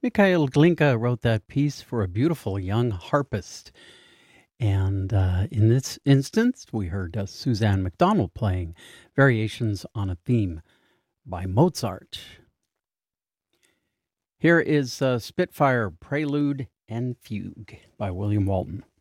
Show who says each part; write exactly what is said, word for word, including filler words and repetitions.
Speaker 1: Mikhail Glinka wrote that piece for a beautiful young harpist. And uh, in this instance, we heard uh, Suzanne MacDonald playing Variations on a Theme by Mozart. Here is uh, Spitfire Prelude and Fugue by William Walton.